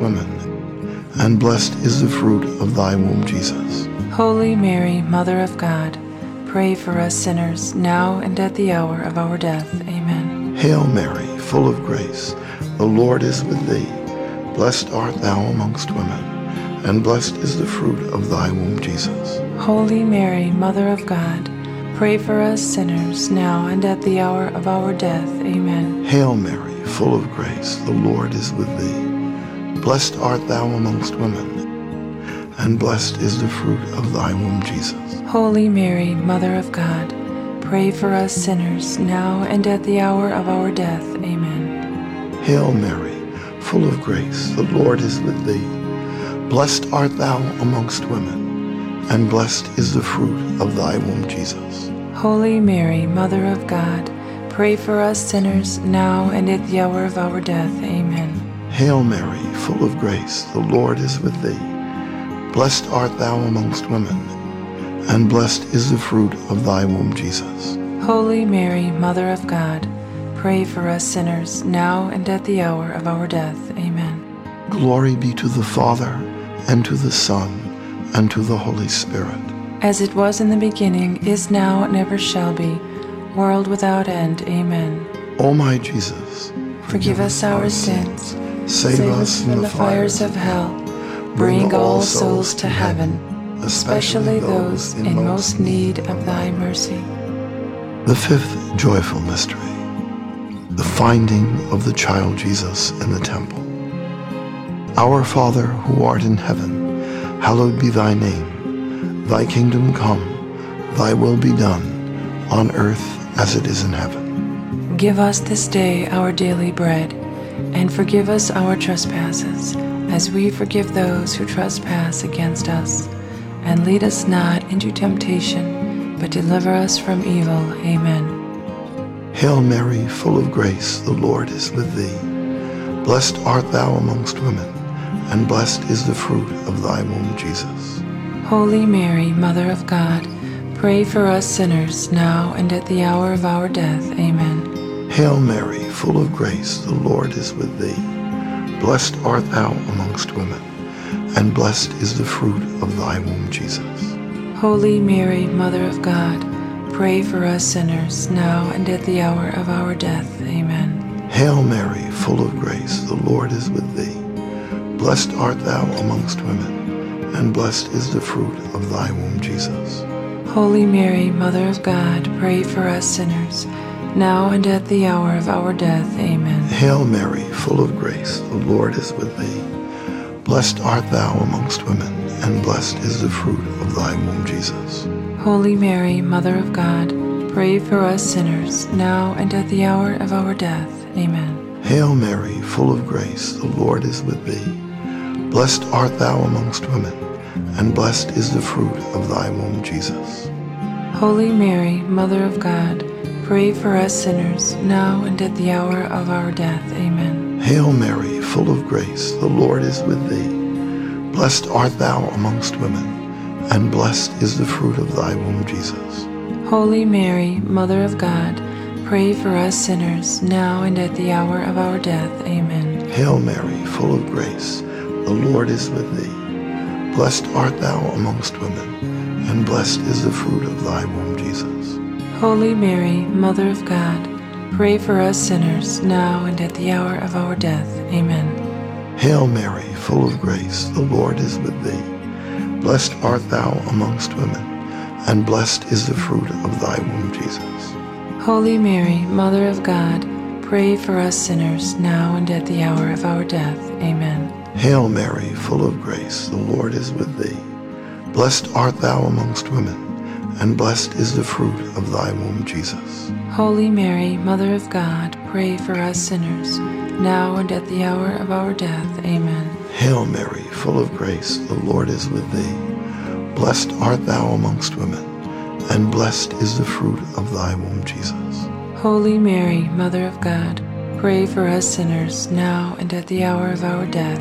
women, and blessed is the fruit of thy womb, Jesus. Holy Mary, Mother of God, pray for us sinners, now and at the hour of our death. Amen. Hail Mary, full of grace, the Lord is with thee. Blessed art thou amongst women, and blessed is the fruit of thy womb, Jesus. Holy Mary, Mother of God, pray for us sinners, now and at the hour of our death. Amen. Hail Mary, full of grace, the Lord is with thee. Blessed art thou amongst women, and blessed is the fruit of thy womb, Jesus. Holy Mary, Mother of God, pray for us sinners, now and at the hour of our death. Amen. Hail Mary, full of grace, the Lord is with thee. Blessed art thou amongst women, and blessed is the fruit of thy womb, Jesus. Holy Mary, Mother of God, pray for us sinners, now and at the hour of our death. Amen. Hail Mary, full of grace, the Lord is with thee. Blessed art thou amongst women, and blessed is the fruit of thy womb, Jesus. Holy Mary, Mother of God, pray for us sinners, now and at the hour of our death. Amen. Glory be to the Father, and to the Son, and to the Holy Spirit. As it was in the beginning, is now, and ever shall be, world without end. Amen. O my Jesus, forgive us our sins, save us from the fires of hell, bring all souls to heaven, especially those in most need of thy mercy. The fifth joyful mystery, the finding of the child Jesus in the temple. Our Father, who art in heaven, hallowed be thy name. Thy kingdom come, thy will be done, on earth as it is in heaven. Give us this day our daily bread, and forgive us our trespasses, as we forgive those who trespass against us. And lead us not into temptation, but deliver us from evil. Amen. Hail Mary, full of grace, the Lord is with thee. Blessed art thou amongst women, and blessed is the fruit of thy womb, Jesus. Holy Mary, Mother of God, pray for us sinners, now and at the hour of our death. Amen. Hail Mary, full of grace, the Lord is with thee. Blessed art thou amongst women, and blessed is the fruit of thy womb, Jesus. Holy Mary, Mother of God, pray for us sinners, now and at the hour of our death. Amen. Hail Mary, full of grace, the Lord is with thee. Blessed art thou amongst women, and blessed is the fruit of thy womb, Jesus. Holy Mary, Mother of God, pray for us sinners, now and at the hour of our death. Amen. Hail Mary, full of grace, the Lord is with thee. Blessed art thou amongst women, and blessed is the fruit of thy womb, Jesus. Holy Mary, Mother of God, pray for us sinners, now and at the hour of our death. Amen. Hail Mary, full of grace, the Lord is with thee. Blessed art thou amongst women, and blessed is the fruit of thy womb, Jesus. Holy Mary, Mother of God, pray for us sinners, now and at the hour of our death. Amen. Hail Mary, full of grace, the Lord is with thee. Blessed art thou amongst women, and blessed is the fruit of thy womb, Jesus. Holy Mary, Mother of God, pray for us sinners, now and at the hour of our death. Amen. Hail Mary, full of grace, the Lord is with thee. Blessed art thou amongst women, and blessed is the fruit of thy womb, Jesus. Holy Mary, Mother of God, pray for us sinners, now and at the hour of our death. Amen. Hail Mary, full of grace, the Lord is with thee. Blessed art thou amongst women, and blessed is the fruit of thy womb, Jesus. Holy Mary, Mother of God, pray for us sinners, now and at the hour of our death. Amen. Hail Mary, full of grace, the Lord is with thee. Blessed art thou amongst women, and blessed is the fruit of thy womb, Jesus. Holy Mary, Mother of God, pray for us sinners, now and at the hour of our death. Amen. Hail Mary, full of grace, the Lord is with thee. Blessed art thou amongst women, and blessed is the fruit of thy womb, Jesus. Holy Mary, Mother of God, pray for us sinners, now and at the hour of our death.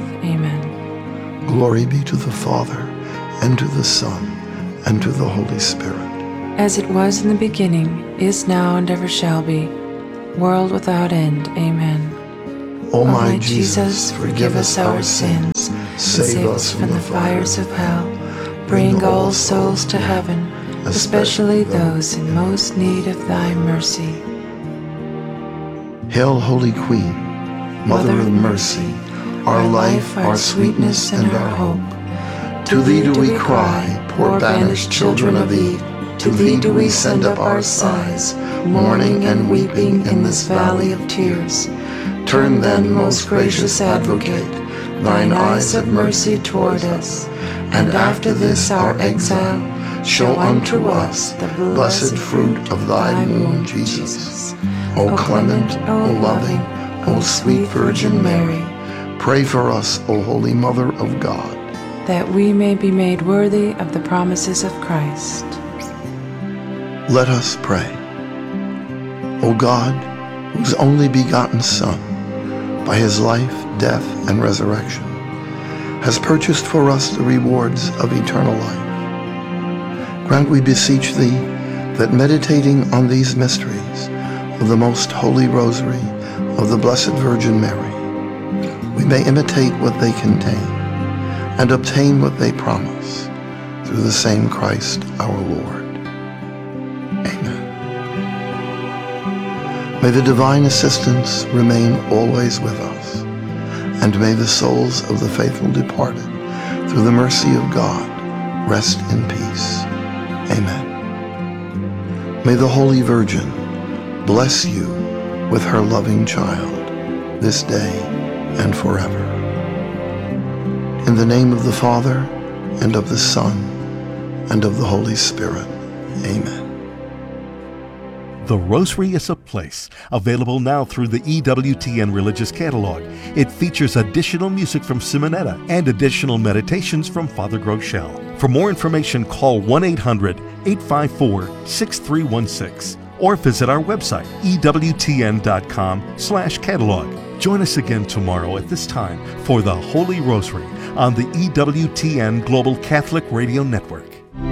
Amen. Glory be to the Father, and to the Son, and to the Holy Spirit. As it was in the beginning, is now, and ever shall be, world without end. Amen. O my Jesus, forgive us our sins, save us from the fires of hell, bring all souls to heaven, especially those in most need of thy mercy. Hail, Holy Queen, Mother of mercy, our life, our sweetness, and our hope. To thee do we cry, poor banished children of Eve. To thee do we send up our sighs, mourning and weeping in this valley of tears. Turn then, most gracious Advocate, thine eyes of mercy toward us, and after this our exile, show unto us the blessed fruit of thy womb, Jesus. O clement, O loving, O sweet Virgin Mary, pray for us, O Holy Mother of God, that we may be made worthy of the promises of Christ. Let us pray. O God, whose only begotten Son, by his life, death, and resurrection, has purchased for us the rewards of eternal life, grant, we beseech thee, that meditating on these mysteries of the most holy rosary of the Blessed Virgin Mary, we may imitate what they contain and obtain what they promise, through the same Christ our Lord. Amen. May the divine assistance remain always with us, and may the souls of the faithful departed, through the mercy of God, rest in peace. Amen. May the Holy Virgin bless you with her loving child, this day and forever. In the name of the Father, and of the Son, and of the Holy Spirit. Amen. The Rosary is a Place, available now through the EWTN Religious Catalog. It features additional music from Simonetta and additional meditations from Father Groeschel. For more information, call 1-800-854-6316 or visit our website, ewtn.com/catalog. Join us again tomorrow at this time for the Holy Rosary on the EWTN Global Catholic Radio Network.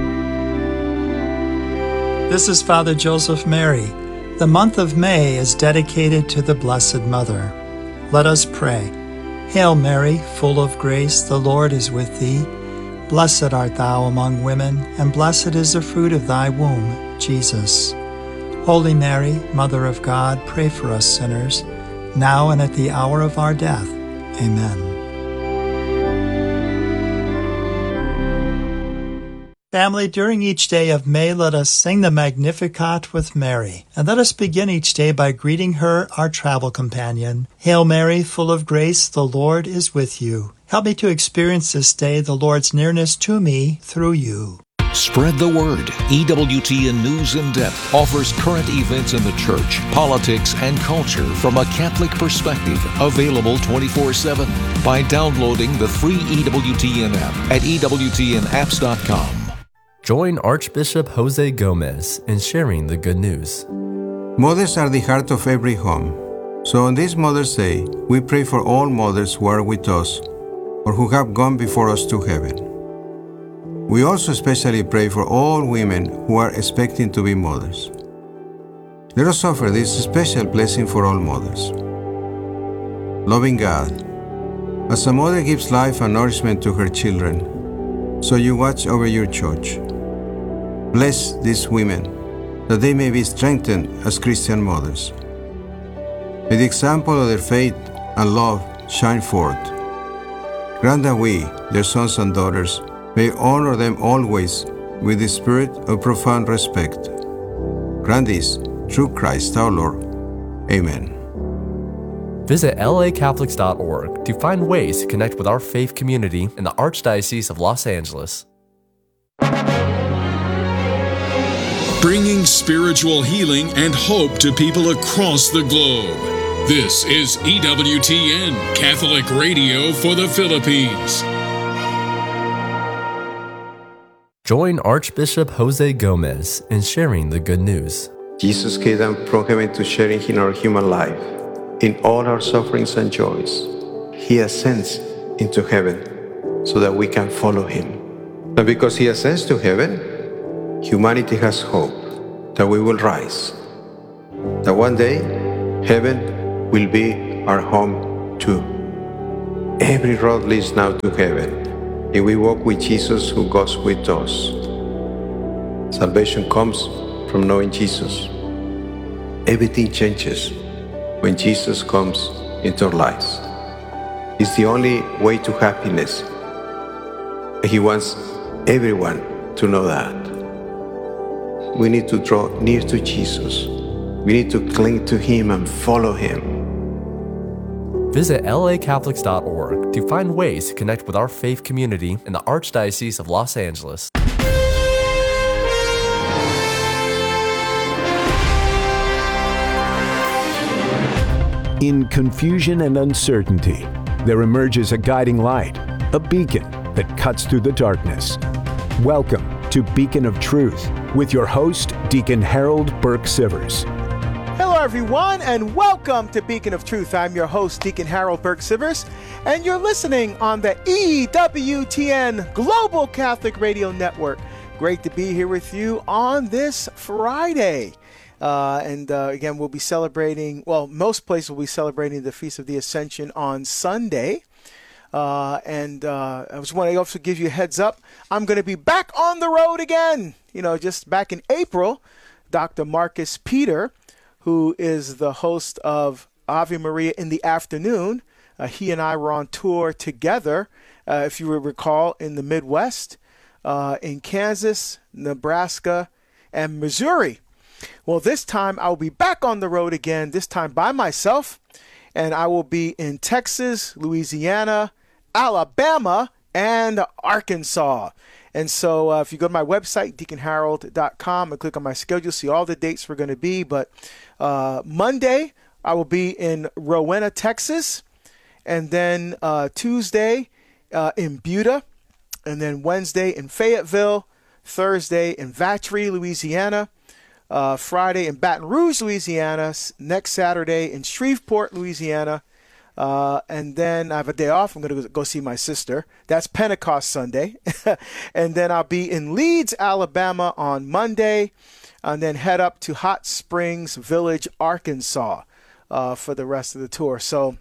This is Father Joseph Mary. The month of May is dedicated to the Blessed Mother. Let us pray. Hail Mary, full of grace, the Lord is with thee. Blessed art thou among women, and blessed is the fruit of thy womb, Jesus. Holy Mary, Mother of God, pray for us sinners, now and at the hour of our death. Amen. Family, during each day of May, let us sing the Magnificat with Mary. And let us begin each day by greeting her, our travel companion. Hail Mary, full of grace, the Lord is with you. Help me to experience this day the Lord's nearness to me through you. Spread the word. EWTN News in Depth offers current events in the church, politics, and culture from a Catholic perspective. Available 24/7 by downloading the free EWTN app at EWTNapps.com. Join Archbishop Jose Gomez in sharing the good news. Mothers are the heart of every home. So on this Mother's Day, we pray for all mothers who are with us or who have gone before us to heaven. We also especially pray for all women who are expecting to be mothers. Let us offer this special blessing for all mothers. Loving God, as a mother gives life and nourishment to her children, so you watch over your church. Bless these women, that they may be strengthened as Christian mothers. May the example of their faith and love shine forth. Grant that we, their sons and daughters, may honor them always with the spirit of profound respect. Grant this through Christ our Lord. Amen. Visit lacatholics.org to find ways to connect with our faith community in the Archdiocese of Los Angeles. Bringing spiritual healing and hope to people across the globe. This is EWTN Catholic Radio for the Philippines. Join Archbishop Jose Gomez in sharing the good news. Jesus came down from heaven to share in our human life, in all our sufferings and joys. He ascends into heaven so that we can follow him. And because he ascends to heaven, humanity has hope that we will rise, that one day heaven will be our home 2. Every road leads now to heaven. If we walk with Jesus who goes with us. Salvation comes from knowing Jesus. Everything changes when Jesus comes into our lives. It's the only way to happiness. He wants everyone to know that. We need to draw near to Jesus. We need to cling to Him and follow Him. Visit lacatholics.org to find ways to connect with our faith community in the Archdiocese of Los Angeles. In confusion and uncertainty, there emerges a guiding light, a beacon that cuts through the darkness. Welcome to Beacon of Truth with your host, Deacon Harold Burke-Sivers. Hello, everyone, and welcome to Beacon of Truth. I'm your host, Deacon Harold Burke-Sivers, and you're listening on the EWTN Global Catholic Radio Network. Great to be here with you on this Friday. Again, we'll be celebrating, well, most places will be celebrating the Feast of the Ascension on Sunday. I just want to also give you a heads up. I'm going to be back on the road again. Just back in April, Dr. Marcus Peter, who is the host of Ave Maria in the afternoon, he and I were on tour together, if you recall, in the Midwest, in Kansas, Nebraska, and Missouri. Well, this time I'll be back on the road again, this time by myself, and I will be in Texas, Louisiana, Alabama, and Arkansas. And so if you go to my website, deaconharold.com, and click on my schedule, see all the dates we're going to be. But Monday, I will be in Rowena, Texas, and then Tuesday in Buda, and then Wednesday in Fayetteville, Thursday in Vatry, Louisiana, Friday in Baton Rouge, Louisiana, next Saturday in Shreveport, Louisiana, and then I have a day off. I'm going to go see my sister. That's Pentecost Sunday. And then I'll be in Leeds, Alabama on Monday, and then head up to Hot Springs Village, Arkansas for the rest of the tour. So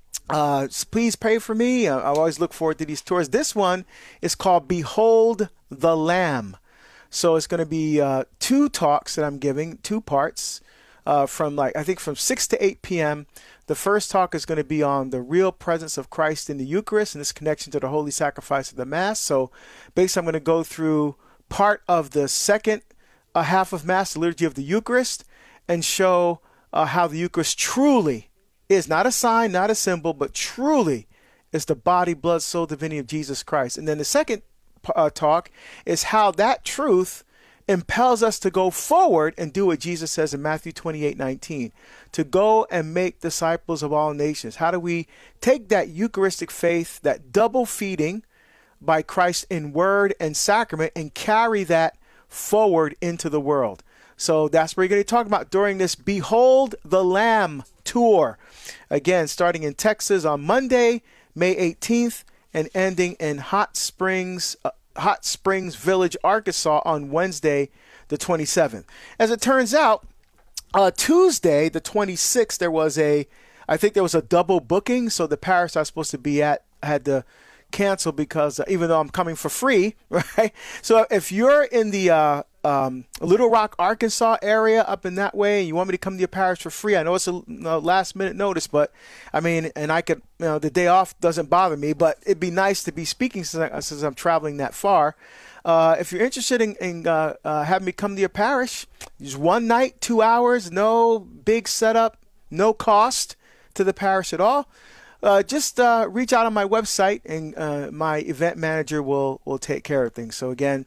please pray for me. I always look forward to these tours. This one is called Behold the Lamb. So it's going to be 2 talks that I'm giving, 2 parts, from 6 to 8 p.m. The first talk is going to be on the real presence of Christ in the Eucharist and its connection to the holy sacrifice of the Mass. So basically I'm going to go through part of the second half of Mass, the Liturgy of the Eucharist, and show how the Eucharist truly is not a sign, not a symbol, but truly is the body, blood, soul, divinity of Jesus Christ. And then the second talk is how that truth impels us to go forward and do what Jesus says in Matthew 28:19, to go and make disciples of all nations. How do we take that Eucharistic faith, that double feeding by Christ in word and sacrament, and carry that forward into the world? So that's what we're going to talk about during this Behold the Lamb tour. Again, starting in Texas on Monday, May 18th, and ending in Hot Springs Village, Arkansas on Wednesday, the 27th. As it turns out, Tuesday, the 26th, there was a double booking. So the parish I was supposed to be at had to cancel because even though I'm coming for free, right? So if you're in the Little Rock, Arkansas area up in that way, and you want me to come to your parish for free, I know it's a last minute notice, but I mean, and I could, the day off doesn't bother me, but it'd be nice to be speaking since I'm traveling that far. If you're interested in having me come to your parish, just one night, 2 hours, no big setup, no cost to the parish at all. Just reach out on my website, and my event manager will take care of things. So again,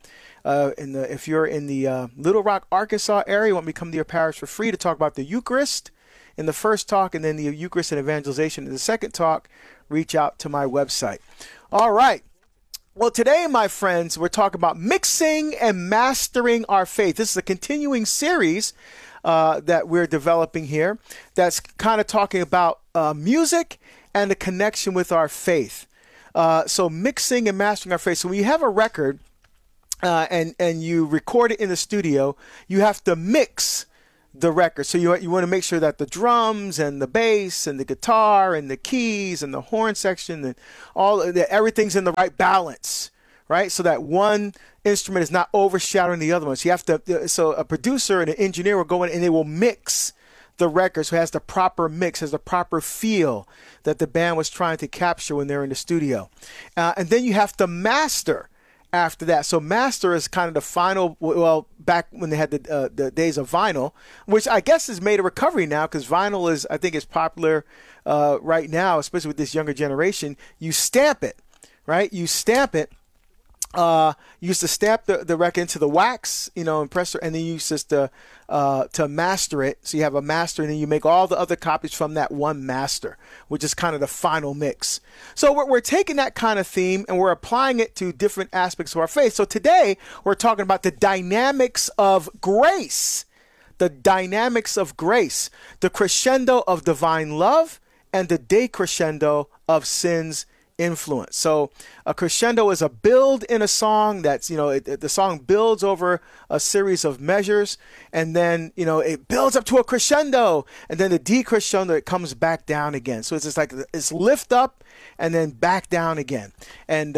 if you're in the Little Rock, Arkansas area, you want me to come to your parish for free to talk about the Eucharist in the first talk, and then the Eucharist and evangelization in the second talk, reach out to my website. All right. Well, today, my friends, we're talking about mixing and mastering our faith. This is a continuing series that we're developing here that's kind of talking about music and the connection with our faith. So mixing and mastering our faith. So when you have a record and you record it in the studio, you have to mix the record. So you want to make sure that the drums and the bass and the guitar and the keys and the horn section and everything's in the right balance, right? So that one instrument is not overshadowing the other one. So you have to. So a producer and an engineer will go in and they will mix the record, so it has the proper mix, has the proper feel that the band was trying to capture when they're in the studio. And then you have to master after that. So master is kind of the final, well, back when they had the days of vinyl, which I guess has made a recovery now because vinyl is, I think, is popular right now, especially with this younger generation. You stamp it, right? You stamp it. You used to stamp the record into the wax, and press it, and then you used just to master it. So you have a master, and then you make all the other copies from that one master, which is kind of the final mix. So we're taking that kind of theme and we're applying it to different aspects of our faith. So today we're talking about the dynamics of grace, the dynamics of grace, the crescendo of divine love, and the decrescendo of sin's influence. So a crescendo is a build in a song that's, the song builds over a series of measures, and then, it builds up to a crescendo, and then the decrescendo, it comes back down again. So it's just like it's lift up and then back down again. And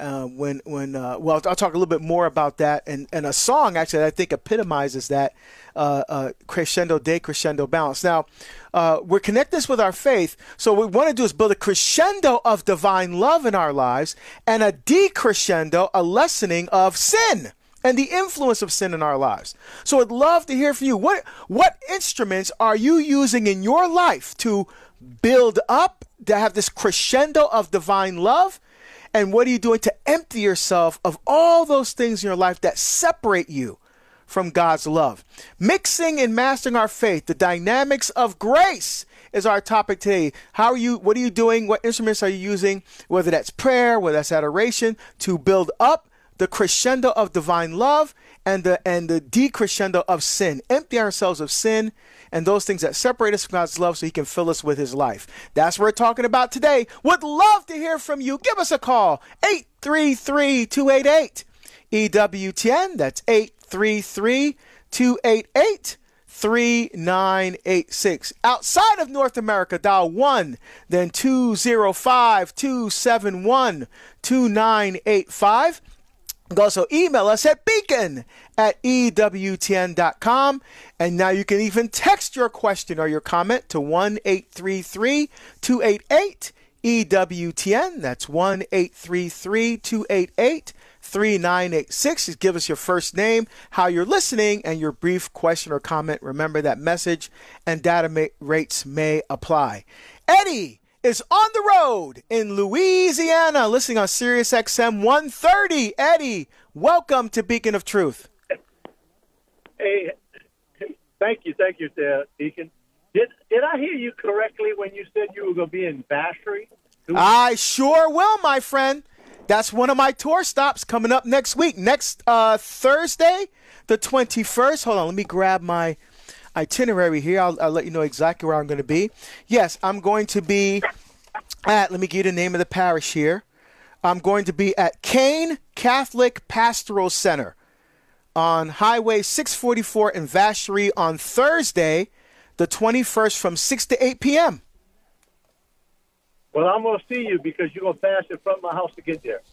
I'll talk a little bit more about that. And a song actually I think epitomizes that crescendo, decrescendo balance. Now, we're connecting this with our faith. So what we want to do is build a crescendo of divine love in our lives and a decrescendo, a lessening of sin and the influence of sin in our lives. So I'd love to hear from you. What instruments are you using in your life to build up, to have this crescendo of divine love? And what are you doing to empty yourself of all those things in your life that separate you from God's love? Mixing and mastering our faith, the dynamics of grace is our topic today. What are you doing? What instruments are you using? Whether that's prayer, whether that's adoration, to build up the crescendo of divine love and the decrescendo of sin. Empty ourselves of sin and those things that separate us from God's love so he can fill us with his life. That's what we're talking about today. Would love to hear from you. Give us a call. 833-288 EWTN. That's 833-288-3986. Outside of North America, dial 1, then 205-271-2985. You can also email us at beacon@ewtn.com. And now you can even text your question or your comment to 1-833-288-EWTN. That's 1-833-288-3986. Just give us your first name, how you're listening, and your brief question or comment. Remember that message and data rates may apply. Eddie is on the road in Louisiana, listening on Sirius XM 130. Eddie, welcome to Beacon of Truth. Hey, thank you, Deacon. Did I hear you correctly when you said you were going to be in Vacherie? I sure will, my friend. That's one of my tour stops coming up next week. Next Thursday, the 21st. Hold on, let me grab my itinerary here. I'll let you know exactly where I'm going to be. Yes, I'm going to be at, let me give you the name of the parish here. I'm going to be at Kane Catholic Pastoral Center on Highway 644 in Vacherie on Thursday, the 21st from 6 to 8 p.m. Well, I'm going to see you because you're going to pass in front of my house to get there.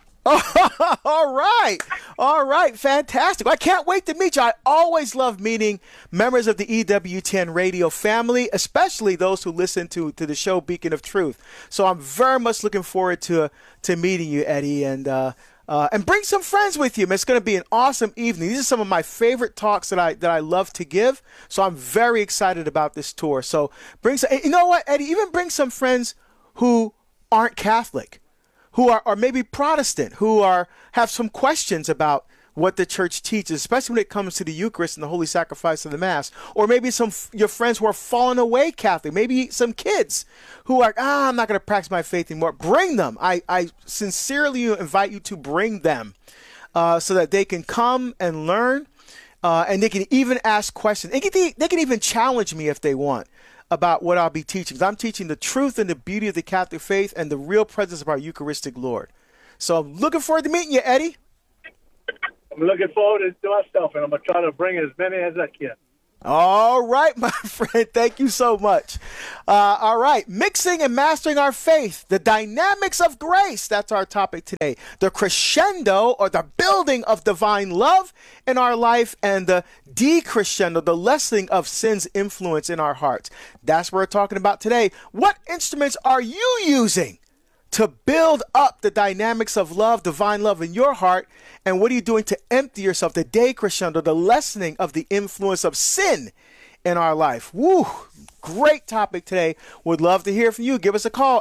All right, fantastic. I can't wait to meet you. I always love meeting members of the EWTN radio family, especially those who listen to the show Beacon of Truth. So I'm very much looking forward to meeting you, Eddie, and bring some friends with you. It's going to be an awesome evening. These are some of my favorite talks that I love to give. So I'm very excited about this tour. So bring some, you know what, Eddie, even bring some friends who aren't Catholic, who are maybe Protestant, who have some questions about what the church teaches, especially when it comes to the Eucharist and the holy sacrifice of the Mass. Or maybe your friends who are fallen away Catholic, maybe some kids who are, I'm not going to practice my faith anymore. Bring them. I sincerely invite you to bring them so that they can come and learn, and they can even ask questions. They can even challenge me if they want about what I'll be teaching. I'm teaching the truth and the beauty of the Catholic faith and the real presence of our Eucharistic Lord. So I'm looking forward to meeting you, Eddie. I'm looking forward to myself, and I'm going to try to bring as many as I can. All right, my friend. Thank you so much. All right. Mixing and mastering our faith. The dynamics of grace. That's our topic today. The crescendo, or the building of divine love in our life, and the decrescendo, the lessening of sin's influence in our hearts. That's what we're talking about today. What instruments are you using to build up the dynamics of love, divine love in your heart? And what are you doing to empty yourself, the decrescendo, the lessening of the influence of sin in our life? Woo! Great topic today. Would love to hear from you. Give us a call,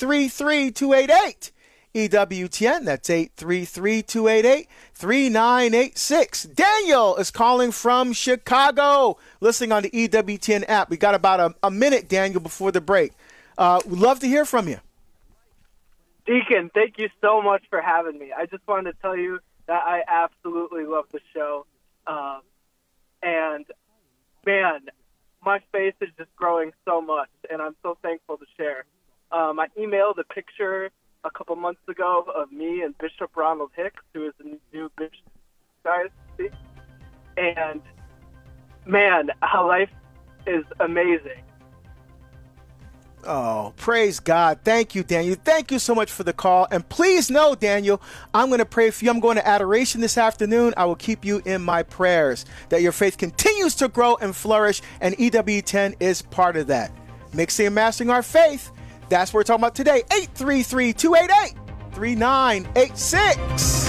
833-288-EWTN. That's 833-288-3986. Daniel is calling from Chicago, listening on the EWTN app. We got about a minute, Daniel, before the break. We'd love to hear from you. Deacon, thank you so much for having me. I just wanted to tell you that I absolutely love the show. And, man, my faith is just growing so much, and I'm so thankful to share. I emailed a picture a couple months ago of me and Bishop Ronald Hicks, who is the new bishop of the diocese. And, man, how life is amazing. Oh, praise God. Thank you, Daniel. Thank you so much for the call. And please know, Daniel, I'm going to pray for you. I'm going to adoration this afternoon. I will keep you in my prayers, that your faith continues to grow and flourish, and EWTN is part of that. Mixing and mastering our faith. That's what we're talking about today. 833-288-3986.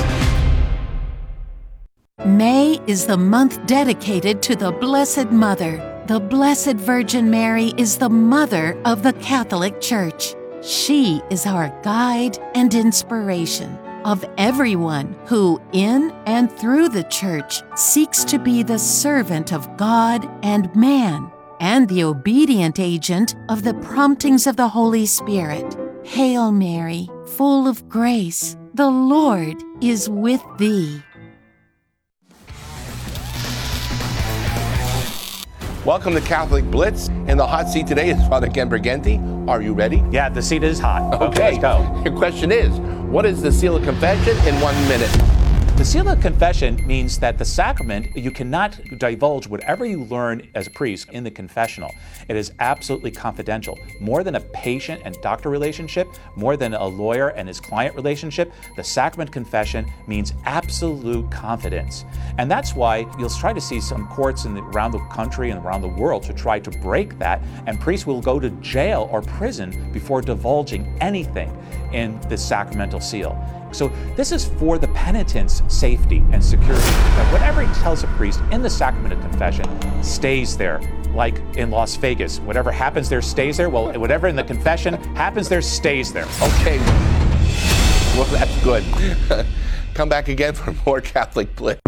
May is the month dedicated to the Blessed Mother. The Blessed Virgin Mary is the mother of the Catholic Church. She is our guide and inspiration of everyone who, in and through the Church, seeks to be the servant of God and man, and the obedient agent of the promptings of the Holy Spirit. Hail Mary, full of grace, the Lord is with thee. Welcome to Catholic Blitz. In the hot seat today is Father Ken Briganti. Are you ready? Yeah, the seat is hot. Okay, let's go. Your question is, what is the seal of confession in 1 minute? The seal of confession means that the sacrament, you cannot divulge whatever you learn as a priest in the confessional. It is absolutely confidential. More than a patient and doctor relationship, more than a lawyer and his client relationship, the sacrament confession means absolute confidence. And that's why you'll try to see some courts around the country and around the world to try to break that, and priests will go to jail or prison before divulging anything in the sacramental seal. So this is for the penitent's safety and security, that whatever he tells a priest in the sacrament of confession stays there. Like in Las Vegas, whatever happens there stays there. Well, whatever in the confession happens there stays there. Okay, well, that's good. Come back again for more Catholic Blitz.